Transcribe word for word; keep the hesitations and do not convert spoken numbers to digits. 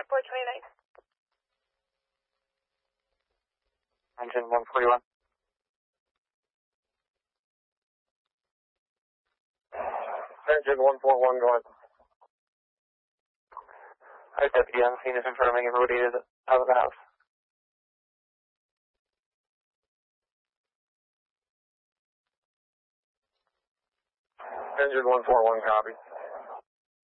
four twenty-nine. Engine one forty-one. Engine one forty-one, go ahead. Alright, deputy on the scene is confirming everybody is out of the house. Engine one forty-one, copy.